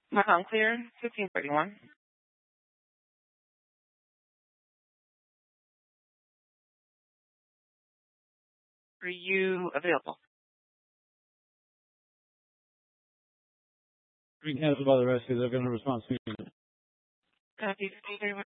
Clear, 1531. Are you available? We can cancel by the rest because they're going to respond soon. Copy, 1531.